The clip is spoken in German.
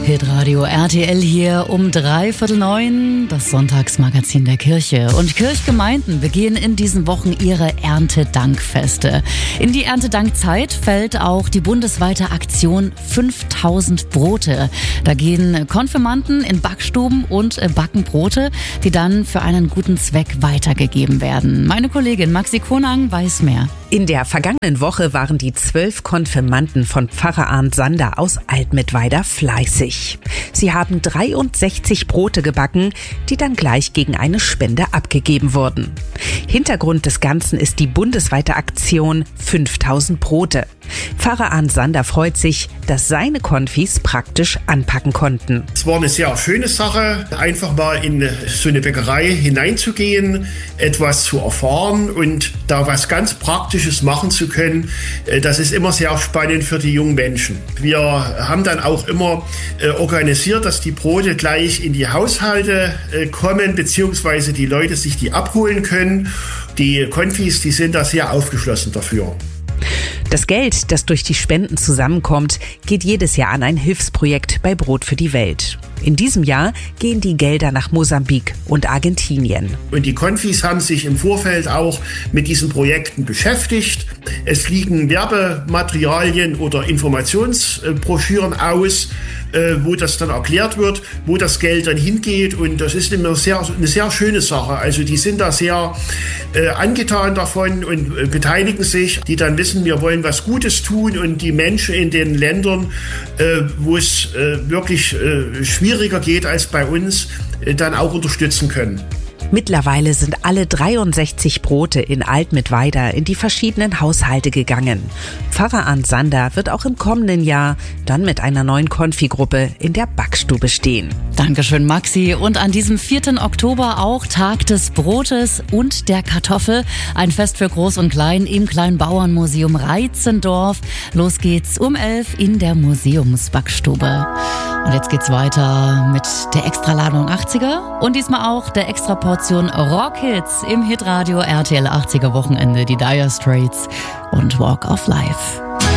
Hitradio RTL hier um 8:45, das Sonntagsmagazin der Kirche. Und Kirchgemeinden begehen in diesen Wochen ihre Erntedankfeste. In die Erntedankzeit fällt auch die bundesweite Aktion 5000 Brote. Da gehen Konfirmanden in Backstuben und backen Brote, die dann für einen guten Zweck weitergegeben werden. Meine Kollegin Maxi Konang weiß mehr. In der vergangenen Woche waren die 12 Konfirmanden von Pfarrer Arndt Sander aus Altmittweida fleißig. Sie haben 63 Brote gebacken, die dann gleich gegen eine Spende abgegeben wurden. Hintergrund des Ganzen ist die bundesweite Aktion 5000 Brote. Pfarrer Arndt Sander freut sich, dass seine Konfis praktisch anpacken konnten. Es war eine sehr schöne Sache, einfach mal in so eine Bäckerei hineinzugehen, etwas zu erfahren und da was ganz Praktisches machen zu können. Das ist immer sehr spannend für die jungen Menschen. Wir haben dann auch immer organisiert, dass die Brote gleich in die Haushalte kommen, beziehungsweise die Leute sich die abholen können. Die Konfis, die sind da sehr aufgeschlossen dafür. Das Geld, das durch die Spenden zusammenkommt, geht jedes Jahr an ein Hilfsprojekt bei Brot für die Welt. In diesem Jahr gehen die Gelder nach Mosambik und Argentinien. Und die Konfis haben sich im Vorfeld auch mit diesen Projekten beschäftigt. Es liegen Werbematerialien oder Informationsbroschüren aus, wo das dann erklärt wird, wo das Geld dann hingeht. Und das ist eine sehr schöne Sache. Also die sind da sehr angetan davon und beteiligen sich, die dann wissen, wir wollen was Gutes tun und die Menschen in den Ländern, wo es wirklich schwieriger geht als bei uns, dann auch unterstützen können. Mittlerweile sind alle 63 Brote in Altmittweida in die verschiedenen Haushalte gegangen. Pfarrer Arndt Sander wird auch im kommenden Jahr dann mit einer neuen Konfigruppe in der Backstube stehen. Dankeschön, Maxi. Und an diesem 4. Oktober auch Tag des Brotes und der Kartoffel. Ein Fest für Groß und Klein im Kleinbauernmuseum Reitzendorf. Los geht's um 11 in der Museumsbackstube. Und jetzt geht's weiter mit der Extraladung 80er und diesmal auch der Extraportion Rockhits im Hitradio RTL 80er Wochenende, die Dire Straits und Walk of Life.